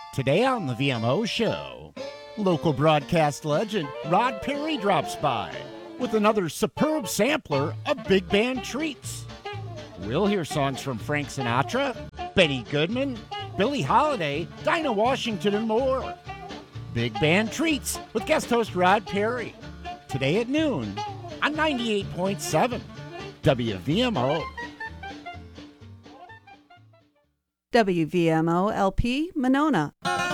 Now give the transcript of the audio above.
Today on the VMO Show, local broadcast legend Rod Perry drops by with another superb sampler of big band treats. We'll hear songs from Frank Sinatra, Benny Goodman, Billie Holiday, Dinah Washington, and more. Big band treats with guest host Rod Perry. Today at noon on 98.7 WVMO. WVMO LP Monona.